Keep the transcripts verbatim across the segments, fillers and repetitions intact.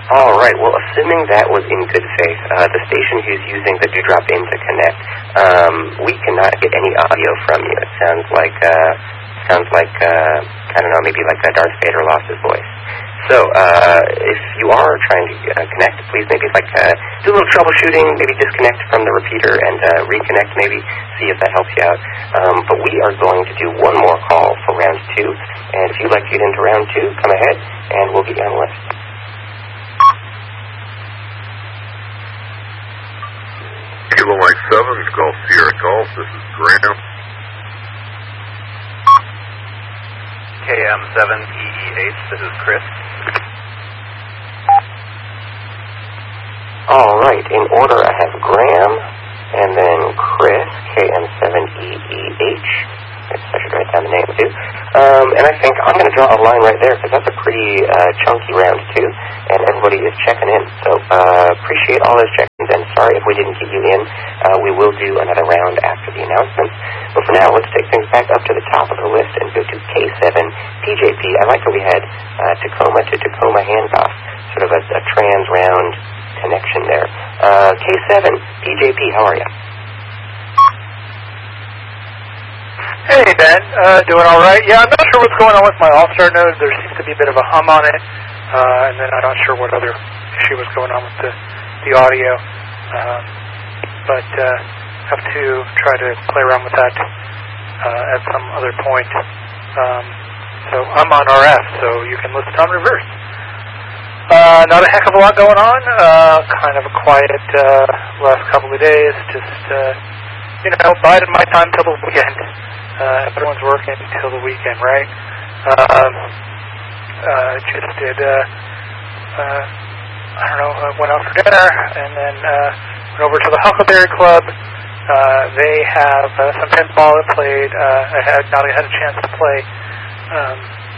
All right. Well, assuming that was in good faith, uh, the station who's using the Dewdrop in to connect, um, we cannot get any audio from you. It sounds like, uh, sounds like, uh, I don't know, maybe like uh, Darth Vader lost his voice. So, uh, if you are trying to uh, connect, please maybe like uh, do a little troubleshooting, maybe disconnect from the repeater and uh, reconnect maybe, see if that helps you out. Um, but we are going to do one more call for round two, and if you'd like to get into round two, come ahead, and we'll get you on the list. Kilo Mike seven, Golf Sierra Golf, this is Graham. K M seven E E H, this is Chris. All right, in order I have Graham, and then Chris, K M seven E E H. I should write down the name too. Um, and I think I'm going to draw a line right there because that's a pretty uh, chunky round too, and everybody is checking in. So uh, appreciate all those check-ins, and sorry if we didn't get you in. Uh, we will do another round after the announcements. But for now, let's take things back up to the top of the list and go to K seven P J P. I like how we had uh, Tacoma to Tacoma handoff, sort of a, a trans round connection there. Uh, K seven P J P, how are you? Hey, Ben. Uh, doing all right. Yeah, I'm not sure what's going on with my All-Star node. There seems to be a bit of a hum on it, uh, and then I'm not sure what other issue was going on with the, the audio. Um, but uh, have to try to play around with that uh, at some other point. Um, so I'm on R F, so you can listen on reverse. Uh, not a heck of a lot going on. Uh, kind of a quiet uh, last couple of days. Just, uh, you know, biding my time till the weekend. Uh, everyone's working until the weekend, right? Um, uh, just did, uh, uh, I don't know, uh, went out for dinner, and then uh, went over to the Huckleberry Club. Uh, they have uh, some pinball that played. Uh, I had not had a chance to play um,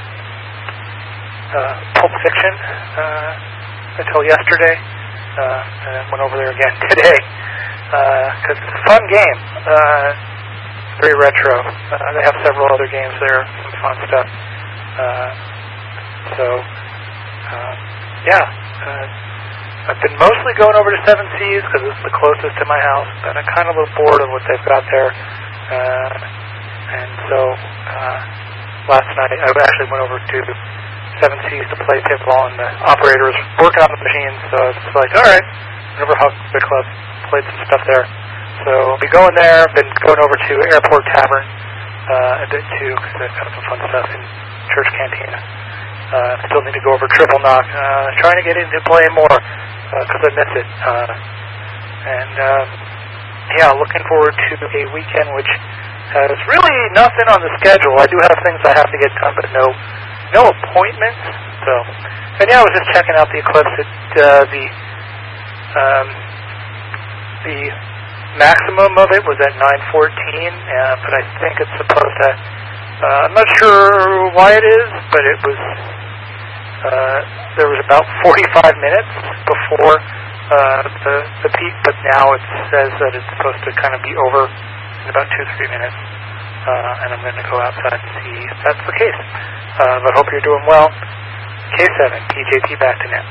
uh, Pulp Fiction uh, until yesterday, uh, and then went over there again today, because uh, it's a fun game. Uh, Very retro. Uh, they have several other games there, some fun stuff. Uh, so, uh, yeah. Uh, I've been mostly going over to Seven Seas because it's the closest to my house, but I'm kind of a little bored of what they've got there. Uh, and so, uh, last night I actually went over to Seven Seas to play pinball, and the operator was working on the machine, so I was like, all right, went over to the club, played some stuff there. So I'll be going there. Been going over to Airport Tavern uh, a bit too because they've got some fun stuff in Church Cantina. Uh, still need to go over Triple Knock. Uh, trying to get into playing more because uh, I miss it. Uh, and uh, yeah, looking forward to a weekend which has really nothing on the schedule. I do have things I have to get done, but no no appointments. So and yeah, I was just checking out the eclipse at uh, the um, the. maximum of it was at nine fourteen, uh, but I think it's supposed to, uh, I'm not sure why it is, but it was, uh, there was about forty-five minutes before uh, the, the peak, but now it says that it's supposed to kind of be over in about two, three minutes, uh, and I'm going to go outside and see if that's the case. Uh, but hope you're doing well. K seven, P J P back to net.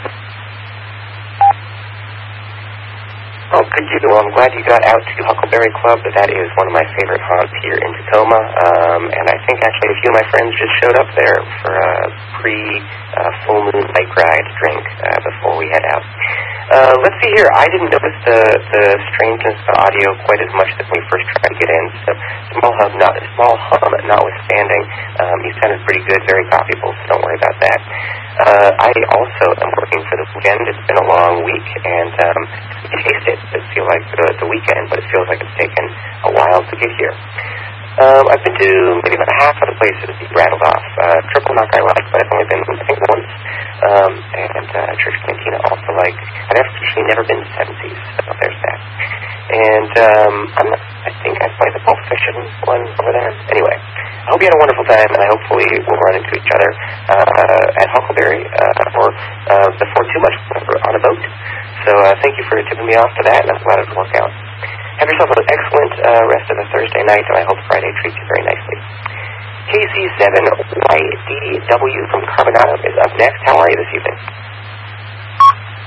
Oh, good you. Well, I'm glad you got out to Huckleberry Club. That is one of my favorite haunts here in Tacoma. Um, and I think actually a few of my friends just showed up there for a pre-full uh, moon bike ride drink uh, before we head out. Uh, let's see here. I didn't notice the, the strangeness of the audio quite as much as when we first tried to get in. So small hum, not, small hum notwithstanding, um, you sounded pretty good, very copyable, so don't worry about that. Uh, I also am working for the weekend. It's been a long week, and um, you taste it. It feels like the, the weekend, but it feels like it's taken a while to get here. Um, I've been to maybe about half of the places that you rattled off. Uh, Triple Knock I like, but I've only been, I think, once. Um, and uh, Church Cantina also like. I've actually never been to Seven Seas, so there's that. And um, I'm not, I think I played the Pulp Fiction one over there. Anyway, I hope you had a wonderful time, and I hopefully we'll run into each other uh, at Huckleberry uh, or uh, before too much on a boat. So uh, thank you for tipping me off to that, and I'm glad it worked out. Have yourself an excellent uh, rest of the Thursday night, and I hope Friday treats you very nicely. K C seven Y D W from Carbonado is up next. How are you this evening?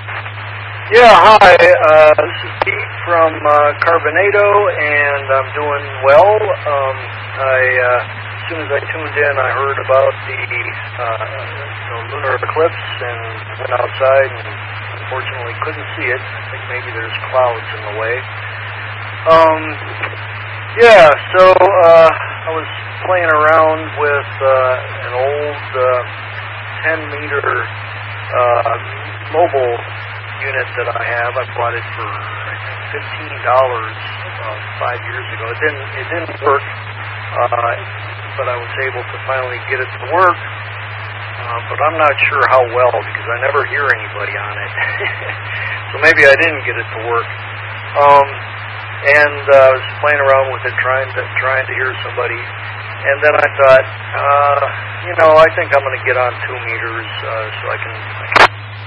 Yeah, hi. Uh, this is Pete from uh, Carbonado, and I'm doing well. Um, I, uh, as soon as I tuned in, I heard about the, uh, the lunar eclipse and went outside and unfortunately couldn't see it. I think maybe there's clouds in the way. Um, yeah, so uh, I was playing around with uh, an old uh, ten meter uh, mobile unit that I have. I bought it for I think fifteen dollars uh, five years ago. It didn't it didn't work, uh, but I was able to finally get it to work. Uh, but I'm not sure how well because I never hear anybody on it. So maybe I didn't get it to work. Um, and uh, I was playing around with it, trying to trying to hear somebody. And then I thought, uh, you know, I think I'm going to get on two meters uh, so I can. I can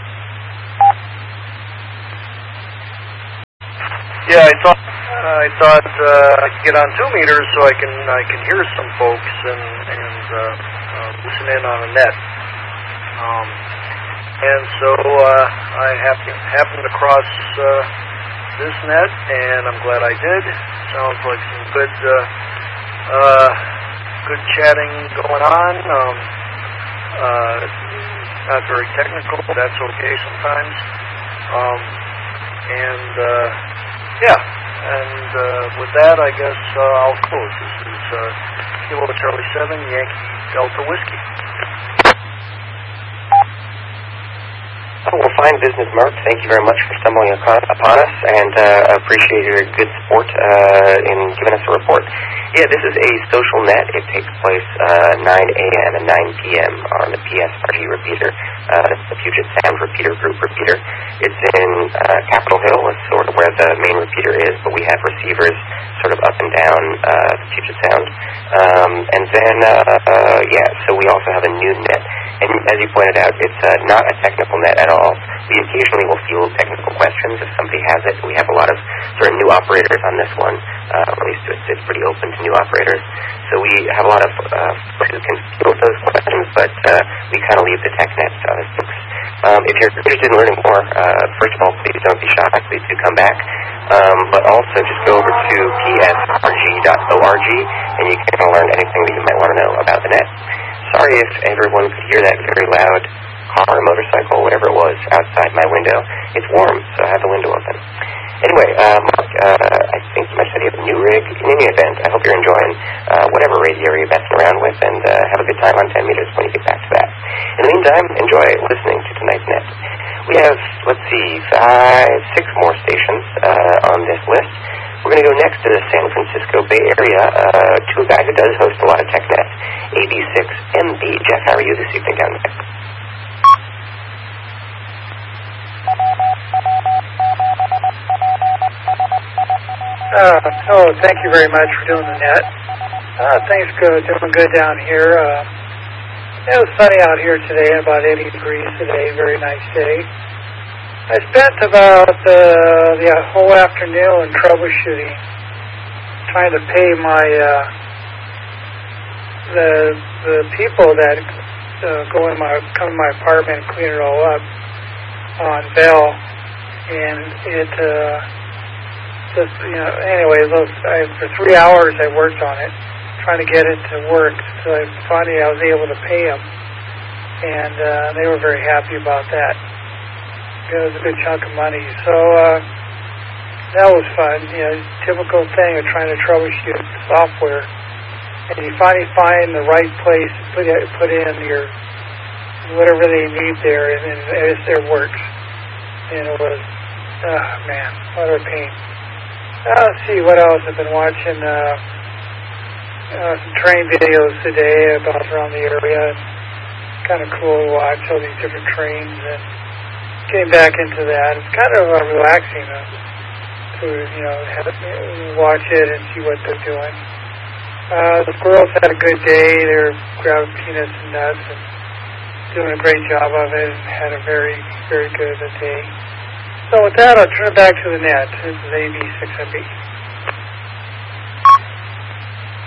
Yeah, I thought uh, I thought uh, I could get on two meters so I can I can hear some folks and and uh, uh, listen in on a net. Um, and so uh, I happened happened across uh, this net, and I'm glad I did. Sounds like some good uh, uh, good chatting going on. Um, uh, not very technical, but that's okay sometimes. Um, and uh, Yeah, and uh, with that, I guess uh, I'll close. This is uh, Kilo Charlie seven, Yankee Delta Whiskey. Well, fine business, Mark. Thank you very much for stumbling upon, upon us, and uh, appreciate your good support uh, in giving us a report. Yeah, this is a social net. It takes place uh, nine a.m. and nine p.m. on the P S R G repeater. Uh, that's the Puget Sound Repeater Group repeater. It's in uh, Capitol Hill. It's sort of where the main repeater is, but we have receivers sort of up and down uh, the Puget Sound. Um, and then, uh, uh, yeah, so we also have a new net. And as you pointed out, it's uh, not a technical net at all. We occasionally will field technical questions if somebody has it. We have a lot of sort of new operators on this one. Uh, at least it's, it's pretty open to new operators. So we have a lot of uh, folks who can field those questions, but uh, we kind of leave the tech net to other folks. Um, if you're interested in learning more, uh, first of all, please don't be shy. Please do come back. Um, but also just go over to P S R G dot org and you can learn anything that you might want to know about the net. Sorry if everyone could hear that very loud car or motorcycle, whatever it was, outside my window. It's warm, so I have the window open. Anyway, uh, Mark, uh, I think you might said you have a new rig. In any event, I hope you're enjoying uh, whatever radio you're messing around with, and uh, have a good time on ten meters when you get back to that. In the meantime, enjoy listening to tonight's net. We have, let's see, five, six more stations uh, on this list. We're going to go next to the San Francisco Bay Area uh, to a guy who does host a lot of tech nets, A B six M B. Jeff, how are you this evening down there? Uh, oh, thank you very much for doing the net. Uh, things good, doing good down here. Uh, it was sunny out here today, about eighty degrees today, very nice day. I spent about uh, the whole afternoon troubleshooting, trying to pay my uh, the the people that uh, go in my come in my apartment and clean it all up on Bell, and it uh, just you know anyway. Those I, for three hours I worked on it, trying to get it to work. So I, finally I was able to pay them, and uh, they were very happy about that. It was a good chunk of money. So uh, that was fun. You know, typical thing of trying to troubleshoot software. And you finally find the right place to put, it, put in your whatever they need there, and, and it, it works. And it was, oh man, what a pain. Uh, let's see what else I've been watching. Uh, uh, some train videos today about around the area. Kind of cool to watch all these different trains and getting back into that. It's kind of uh, relaxing uh, to, you know, have, uh, watch it and see what they're doing. Uh, the girls had a good day. They were grabbing peanuts and nuts and doing a great job of it and had a very, very good day. So with that, I'll turn it back to the net. This is A B six M B. Uh, so thank you very much for doing the net. Uh, things good, doing good down here. Uh, it was sunny out here today. About eighty degrees today, very nice day. I spent about uh, the whole afternoon troubleshooting, trying to pay my uh, the the people that go in my apartment and clean it all up on Bell, and it uh, just you know anyway. Those I, for three hours I worked on it, trying to get it to work. And uh, they were very happy about that. It was a good chunk of money. So uh,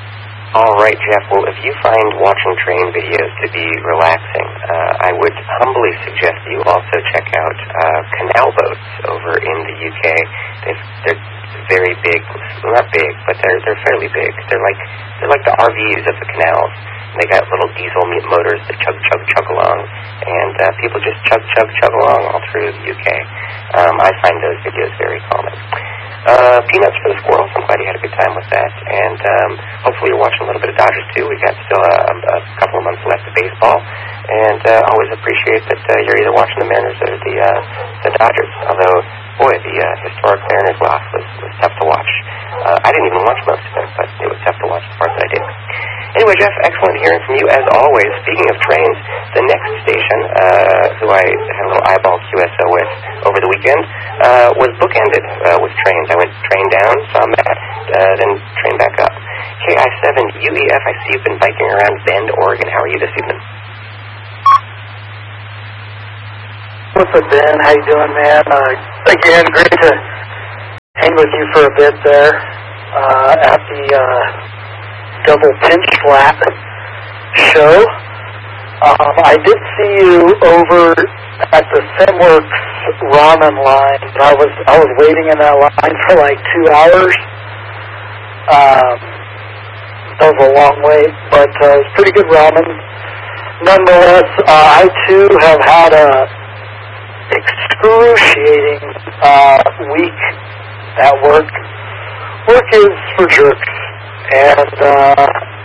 All right, Jeff. Well, if you find watching train videos to be relaxing, uh, I would humbly suggest that you also check out uh, canal boats over in the U K. They've, they're very big, well, not big, but they're they're fairly big. They're like they're like the R Vs of the canals. And they got little diesel motors that chug, chug, chug along, and uh, people just chug, chug, chug along all through the U K. Um, I find those videos very calming. Uh, peanuts for the squirrels. I'm glad you had a good time with that, and um, hopefully you're watching a little bit of Dodgers too. We've got still a, a couple of months left of baseball, and uh, always appreciate that uh, you're either watching the Mariners or the uh, the Dodgers. Although, boy, the uh, historic Mariners loss was, was tough to watch. Uh, I didn't even watch most of it, but it was tough to watch the parts that I did. Anyway, Jeff, excellent hearing from you as always. Speaking of trains, the next station, uh, who I had a little eyeball Q S O with over the weekend, uh, was bookended uh, with trains. I went train down, saw Matt, uh, then train back up. K I seven U E F, I see you've been biking around Bend, Oregon. How are you this evening? What's up, Ben? How you doing, man? Uh, again, great to hang with you for a bit there uh, at the uh, Double Pinch Flat show. Um, I did see you over at the Simworks ramen line. I was I was waiting in that line for like two hours. Um, that was a long wait, but uh, it was pretty good ramen. Nonetheless, uh, I too have had a excruciating uh, week at work. Work is for jerks, and uh,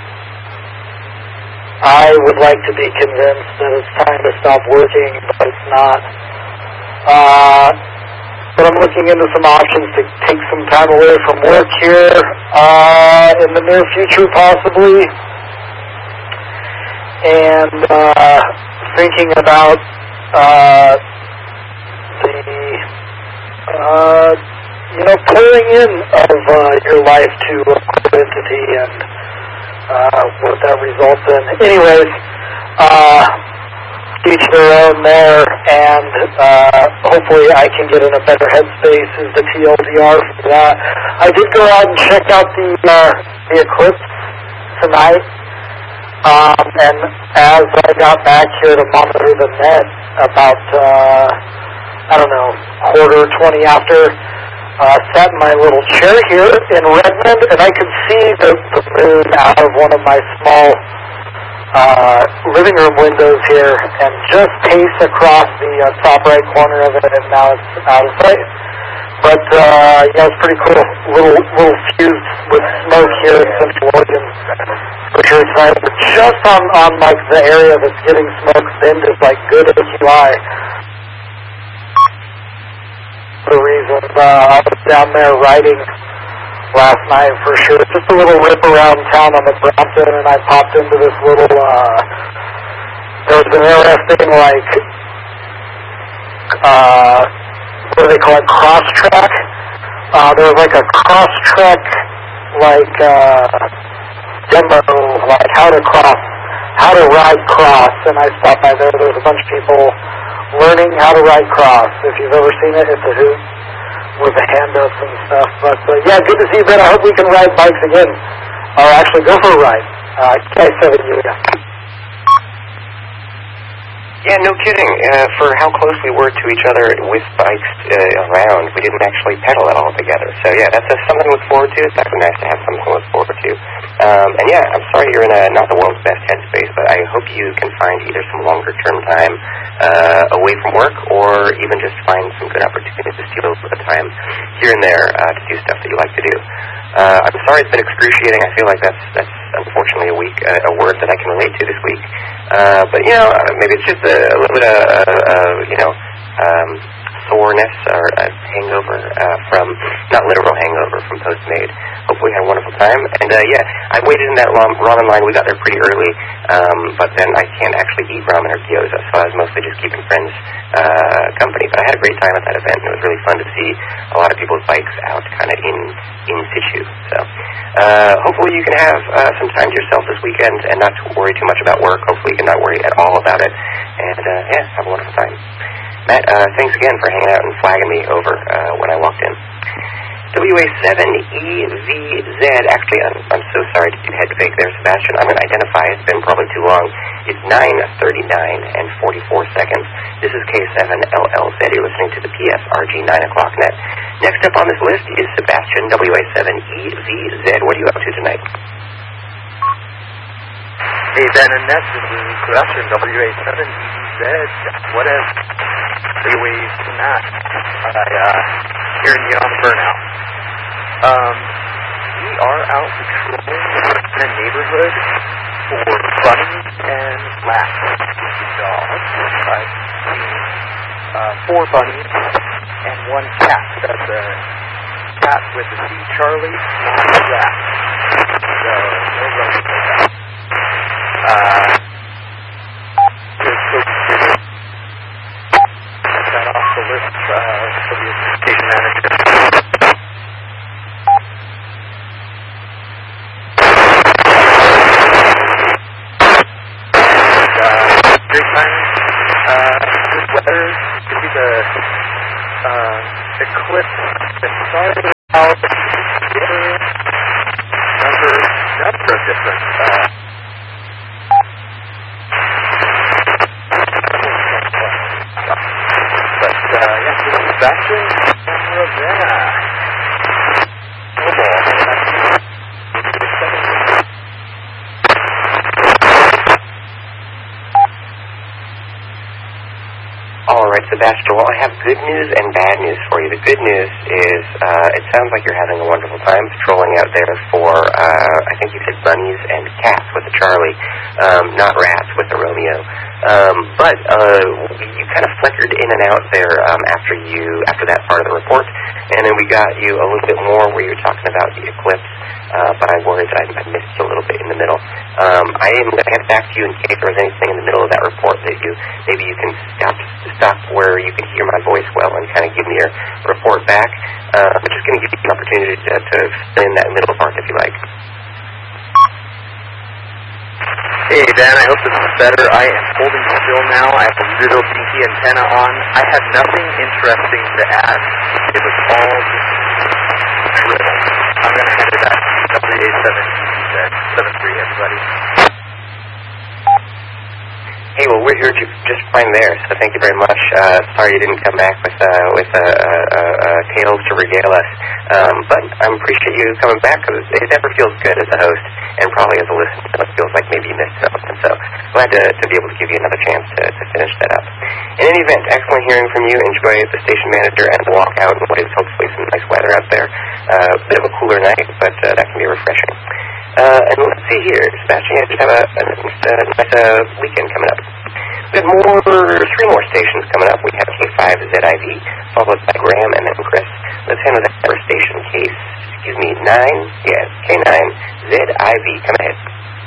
I would like to be convinced that it's time to stop working, but it's not. Uh, but I'm looking into some options to take some time away from work here uh, in the near future, possibly, and uh, thinking about uh, the, uh, you know, pouring in of uh, your life to a corporate entity and uh, what that results in. Anyways, uh, each their own there, and uh, hopefully I can get in a better headspace is the T L D R for that. I did go out and check out the, uh, the eclipse tonight, um, and as I got back here to monitor the net about, uh, I don't know, quarter, twenty after, uh, sat in my little chair here in Redmond, and I could see the, the moon out of one of my small uh, living room windows here, and just pace across the uh, top right corner of it, and now it's out of sight. But, uh, yeah, it's pretty cool. Little, little fused with smoke here in Central Oregon. Which are excited. But just on, on, like, the area that's getting smoke, Bend is, like, good A Q I. The reason uh, I was down there riding last night for sure. Just a little rip around town on the Brompton, and I popped into this little, uh, there was an interesting, like, uh, what do they call it, cross-track? Uh, there was, like, a cross-track, like, uh, demo, like, how to cross, how to ride cross, and I stopped by there. There was a bunch of people learning how to ride cross. If you've ever seen it, it's a hoot with the hand-ups and stuff. But, uh, yeah, good to see you, Ben. I hope we can ride bikes again, or actually go for a ride. Uh, K seven U E F. Yeah, no kidding. Uh, for how close we were to each other with bikes uh, around, we didn't actually pedal it all together. So, yeah, that's uh, something to look forward to. It's definitely nice to have something to look forward to. Um, and, yeah, I'm sorry you're in a, not the world's best headspace, but I hope you can find either some longer-term time uh, away from work, or even just find some good opportunities to steal a little time here and there uh, to do stuff that you like to do. Uh, I'm sorry it's been excruciating. I feel like that's that's unfortunately a week, uh, a word that I can relate to this week. Uh, but, you know, maybe it's just a, a little bit of, uh, uh, you know, um, soreness or a hangover uh, from, not literal hangover, from Postmate. Hopefully we had a wonderful time. And, uh, yeah, I waited in that ramen line. We got there pretty early, um, but then I can't actually eat ramen or gyoza, so I was mostly just keeping friends uh, company. But I had a great time at that event, and it was really fun to see a lot of people's bikes out kind of in, in situ. So uh, hopefully you can have uh, some time to yourself this weekend and not to worry too much about work. Hopefully you can not worry at all about it. And, uh, yeah, have a wonderful time. Matt, uh, thanks again for hanging out and flagging me over uh, when I walked in. W W A seven E V Z. Actually, I'm, I'm so sorry to do head fake there, Sebastian. I'm going to identify. It's been probably too long. It's nine thirty-nine and forty-four seconds. This is K seven L L Z. You're listening to the P S R G nine o'clock net. Next up on this list is Sebastian, W A seven E V Z. What are you up to tonight? Hey, Ben and Ness, this is Sebastian, W A seven E V Z. What a three ways to that. I, uh, hearing you on the burnout. Um, we are out patrolling in a neighborhood for bunnies and rats with dogs. I've seen uh, four bunnies and one cat. That's a cat with a C, Charlie, not a rat. So, no running for that. Uh, just so get that off the list uh, for the station manager. Great time. Uh, this weather could be the uh, eclipse that started out together. Number, number of different. Uh, but uh, yeah, this is Sebastian and Ravenna. All right, Sebastian. Well, I have good news and bad news for you. The good news is uh, it sounds like you're having a wonderful time patrolling out there for, uh, I think you said bunnies and cats with the Charlie, um, not rats with the Romeo. Um, but uh, you kind of flickered in and out there um, after you after that part of the report, and then we got you a little bit more where you were talking about the eclipse. Uh, but I worried that I, I missed you a little bit in the middle. Um, I am going to get back to you in case there was anything in the middle of that report that you maybe you can stop stop where you can hear my voice well and kind of give me your report back. Uh, I'm just going to give you an opportunity to, to fill in that middle part if you like. Hey, Dan, I hope this is better. I am holding still now. I have a little dinky antenna on. I have nothing interesting to add. It was all just drivel. I'm going to hand it back to W A seven seven three, everybody. Hey, well, we're here just fine there, so thank you very much. Uh, sorry you didn't come back with uh, with uh, uh, uh, tales to regale us, um, but I appreciate you coming back because it never feels good as a host, and probably as a listener, it feels like maybe you missed something. So glad to, to be able to give you another chance to, to finish that up. In any event, excellent hearing from you. Enjoy the station manager and the walk out, and what is hopefully some nice weather out there. Uh, a bit of a cooler night, but uh, that can be refreshing. Uh, and let's see here, Sebastian, I just have a, a, a nice uh, weekend coming up. We have more, three more stations coming up. We have K five Z I V, followed by Graham, and then Chris. Let's handle that first station, case, excuse me, nine, yes, K nine Z I V. Come ahead.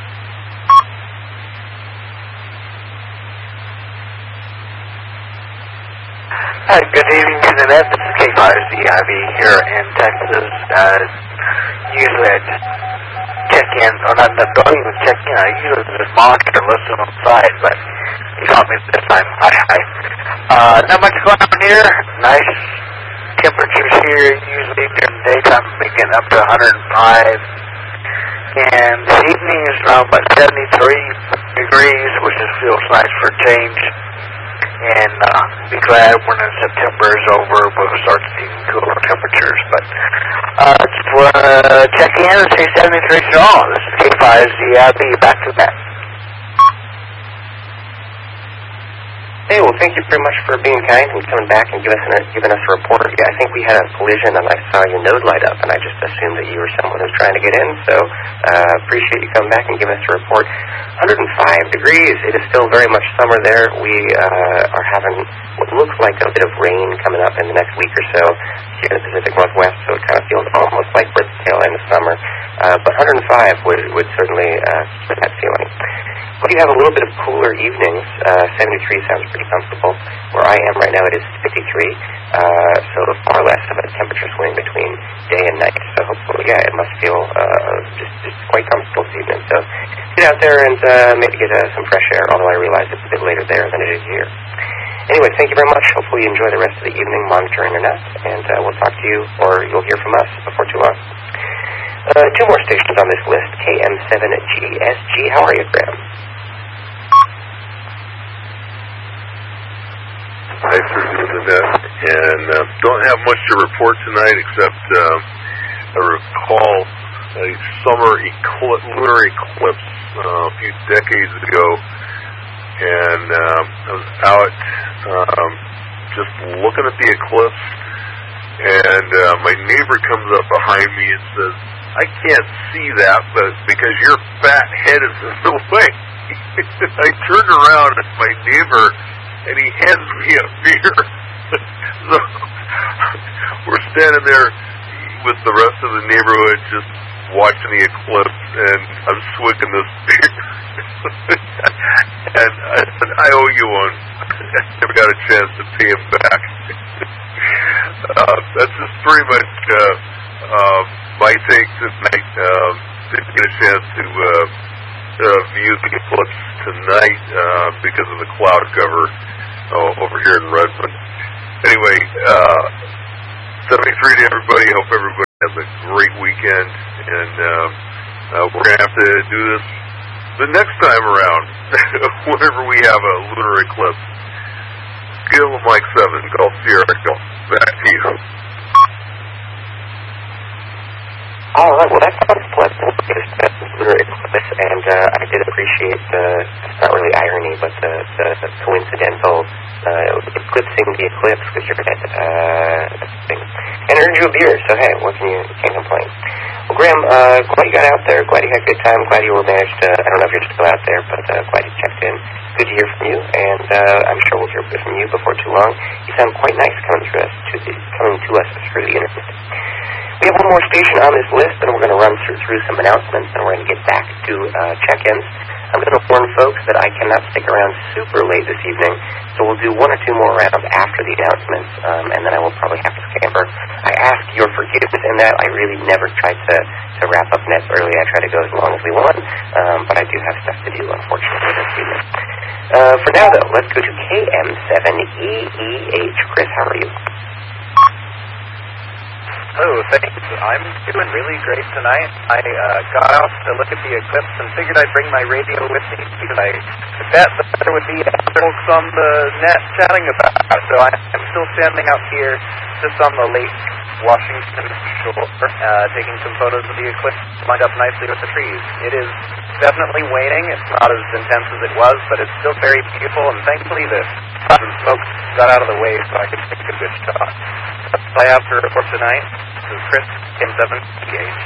Hi, good evening, Internet. This is K five Z I V here in Texas. Uh, usually I just check in, or not, don't even check in. I usually just monitor, listen on the side, but you caught me this time. Hi, hi. Uh, not much going on here. Nice temperatures here. Usually during the daytime, we get up to one hundred five. And this evening is around about seventy-three degrees, which just feels nice for a change. And uh, be glad when September is over, we'll start seeing cooler temperatures. But uh, just want to check in and say seventy-three strong. This is K five Z I V, back to back. Hey, well, thank you very much for being kind and coming back and give us a, giving us a report. Yeah, I think we had a collision and I saw your node light up, and I just assumed that you were someone who's trying to get in. So uh, appreciate you coming back and giving us a report. one hundred five degrees. It is still very much summer there. We uh, are having what looks like a bit of rain coming up in the next week or so here in the Pacific Northwest, so it kind of feels almost like we're at the tail end of summer. Uh, but one hundred five would, would certainly uh, keep that feeling. But you have a little bit of cooler evenings. Uh, seventy-three sounds pretty comfortable. Where I am right now, it is fifty-three, uh, so far less of a temperature swing between day and night. So hopefully, yeah, it must feel uh, just, just quite comfortable this evening. So get out there and uh, maybe get uh, some fresh air, although I realize it's a bit later there than it is here. Anyway, thank you very much. Hopefully you enjoy the rest of the evening monitoring the net, and uh, we'll talk to you, or you'll hear from us before too long. Uh, two more stations on this list, K M seven G S G. How are you, Graham? Nice to do the net, and uh, don't have much to report tonight except uh, I recall a summer eclipse, lunar eclipse uh, a few decades ago, and um, I was out um, just looking at the eclipse, and uh, my neighbor comes up behind me and says, "I can't see that, but because your fat head is in the way." I turned around at my neighbor, and he hands me a beer. So we're standing there with the rest of the neighborhood just watching the eclipse, and I'm swigging this beer. And I said, "I owe you one." I never got a chance to pay him back. uh, that's just pretty much uh, uh, my take tonight. Uh, didn't get a chance to uh, uh, view the eclipse tonight uh, because of the cloud cover uh, over here in Redmond. Anyway, uh, seventy-three to everybody. Hope everybody has a great weekend, and uh, uh, we're going to have to do this the next time around, whenever we have a lunar eclipse. Gil Mike seven, Golf Sierra Golf. Back to you. All right, well, that sounds pleasant. That's the lunar eclipse, and uh, I did appreciate the, it's not really irony, but the, the, the coincidental uh, eclipsing the eclipse with your head uh, thing. And earned you a beer, so hey, what can you, can't complain. Well, Graham, uh, glad you got out there, glad you had a good time, glad you were managed to, I don't know if you're still out there, but uh, glad you checked in. Good to hear from you, and uh, I'm sure we'll hear from you before too long. You sound quite nice coming through us, to the, coming to us through the internet. We have one more station on this list, and we're going to run through, through some announcements, and we're going to get back to uh, check-ins. I'm going to warn folks that I cannot stick around super late this evening, so we'll do one or two more rounds after the announcements, um, and then I will probably have to scamper. I ask your forgiveness in that. I really never try to, to wrap up nets early. I try to go as long as we want, um, but I do have stuff to do, unfortunately, this evening. Uh, for now, though, let's go to K M seven E E H. Chris, how are you? Oh, thanks. I'm doing really great tonight. I uh, got out to look at the eclipse and figured I'd bring my radio with me because I bet that there would be folks on the net chatting about it. So I, I'm still standing out here just on the Lake Washington shore, uh, taking some photos of the eclipse lined up nicely with the trees. It is definitely waning. It's not as intense as it was, but it's still very beautiful, and thankfully the smoke got out of the way so I could take a good shot. That's all I have to report tonight. This is Chris, M seven G H.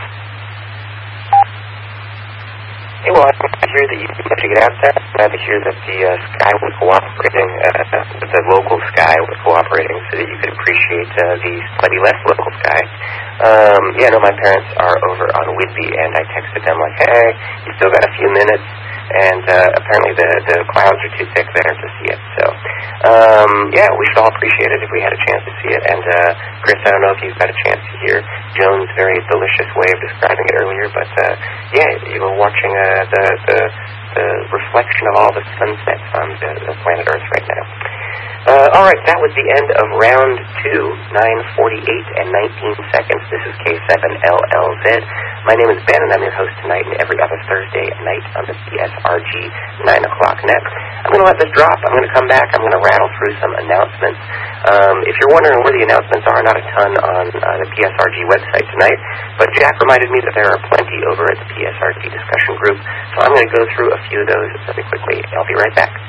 Hey, well, I'm glad to hear that you managed to get out there. I'm glad to hear that the uh, sky was cooperating, uh, that the local sky was cooperating so that you could appreciate uh, the slightly less local sky. Um, yeah, no, my parents are over on Whidbey, and I texted them like, hey, you still got a few minutes, and uh, apparently the, the clouds are too thick there to see it. So, um, yeah, we should all appreciate it if we had a chance to see it. And, uh, Chris, I don't know if you've got a chance to hear Joan's very delicious way of describing it earlier, but, uh, yeah, you were watching uh, the, the, the reflection of all the sunsets on the, the planet Earth right now. Uh, all right, that was the end of round two, nine forty-eight and nineteen seconds. This is K seven L L Z. My name is Ben, and I'm your host tonight and every other Thursday night on the P S R G nine o'clock net. I'm going to let this drop. I'm going to come back. I'm going to rattle through some announcements. Um, if you're wondering where the announcements are, not a ton on uh, the P S R G website tonight, but Jack reminded me that there are plenty over at the P S R G discussion group, so I'm going to go through a few of those very quickly. I'll be right back.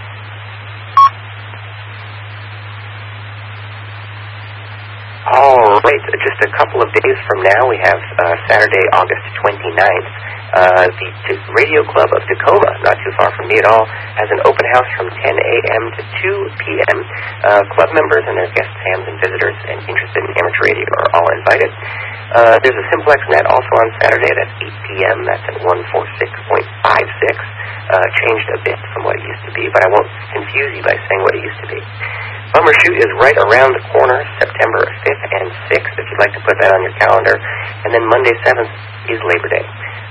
All right, just a couple of days from now, we have uh, Saturday, August twenty-ninth. Uh, the T- Radio Club of Tacoma, not too far from me at all, has an open house from ten a.m. to two p.m. Uh, club members and their guests, hams, and visitors and interested in amateur radio are all invited. Uh, there's a Simplex Net also on Saturday. That's eight p.m. That's at one forty-six point five six. Uh, changed a bit from what it used to be, but I won't confuse you by saying what it used to be. Bummershoot is right around the corner, September fifth and sixth, if you'd like to put that on your calendar. And then Monday seventh is Labor Day.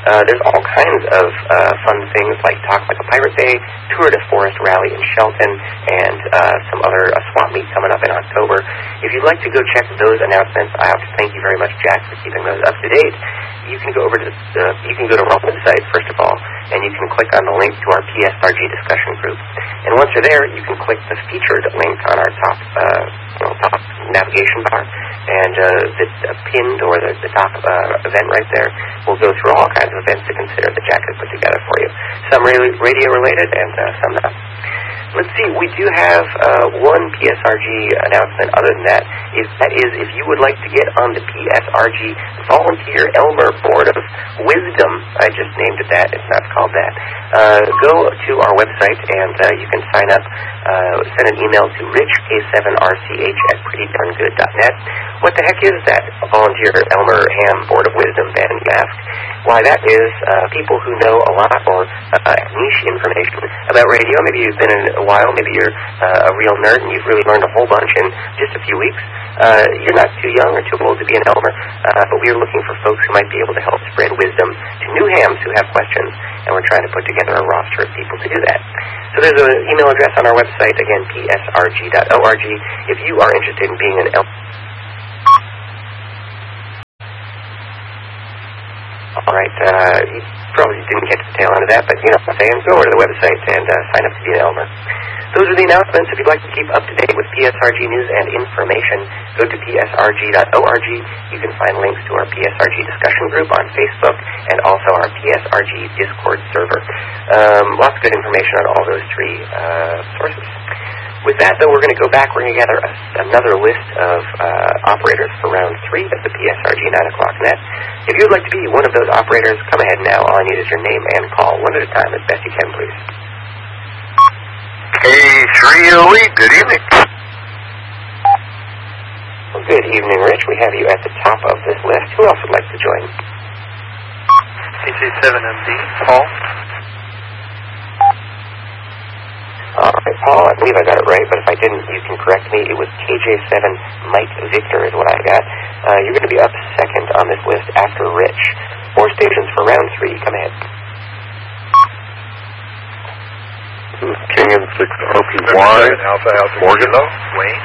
Uh, there's all kinds of uh, fun things like Talk Like a Pirate Day, Tour de Forest Rally in Shelton, and uh, some other uh, swap meet coming up in October. If you'd like to go check those announcements, I have to thank you very much, Jack, for keeping those up to date. You can go over to the, uh, you can go to our website, first of all, and you can click on the link to our P S R G discussion group. And once you're there, you can click the featured link on our top, uh, well, top navigation bar, and uh, the uh, pinned or the, the top uh, event right there will go through all kinds of events to consider that Jack has put together for you. Some radio related and uh, some not. Let's see, we do have uh, one P S R G announcement other than that. Is, that is, if you would like to get on the P S R G Volunteer Elmer Board of Wisdom, I just named it that, it's not called that, uh, go to our website and uh, you can sign up, uh, send an email to rich k seven r c h at pretty darn good dot net. What the heck is that Volunteer Elmer Ham Board of Wisdom, Ben, you ask? Why, that is uh, people who know a lot or uh, niche information about radio. Maybe you've been in a while, maybe you're uh, a real nerd and you've really learned a whole bunch in just a few weeks. Uh, you're not too young or too old to be an Elmer, uh, but we are looking for folks who might be able to help spread wisdom to new hams who have questions, and we're trying to put together a roster of people to do that. So there's an email address on our website, again, p s r g dot org. If you are interested in being an Elmer, all right, uh, you probably didn't get to the tail end of that, but you know what I'm saying, go over to the website and uh, sign up to be an Elmer. Those are the announcements. If you'd like to keep up to date with P S R G news and information, go to p s r g dot org. You can find links to our P S R G discussion group on Facebook and also our P S R G Discord server. Um, lots of good information on all those three uh, sources. With that, though, we're going to go back. We're going to gather a, another list of uh, operators for round three of the P S R G nine o'clock net. If you'd like to be one of those operators, come ahead now. All I need is your name and call, one at a time, as best you can, please. Hey, three oh eight, good evening. Well, good evening, Rich. We have you at the top of this list. Who else would like to join? K J seven M D, Paul. All right, Paul, I believe I got it right, but if I didn't, you can correct me. It was K J seven Mike Victor is what I got. Uh, you're going to be up second on this list after Rich. Four stations for round three. Come ahead. K N six R P Y, Alpha Alpha Morgan. Kilo, Wayne.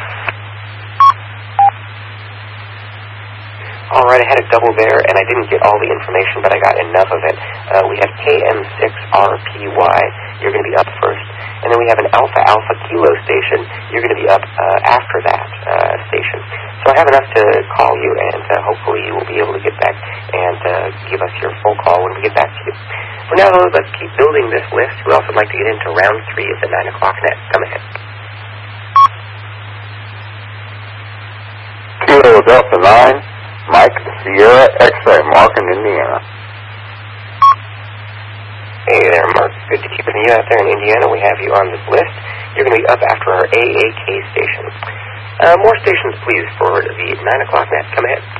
All right, I had a double there, and I didn't get all the information, but I got enough of it. Uh, we have K N six R P Y. You're going to be up first. And then we have an Alpha Alpha Kilo station. You're going to be up uh, after that uh, station. So I have enough to call you, and uh, hopefully you will be able to get back and uh, give us your full call when we get back to you. For now, though, let's keep building this list. Who else would like to get into round three of the nine o'clock net? Come ahead. Kilo Delta nine, Mike Sierra X-ray, Markin, Indiana. Hey there, Mark. Good to keep you out there in Indiana. We have you on this list. You're going to be up after our A A K station. Uh, more stations, please, for the nine o'clock net. Come ahead.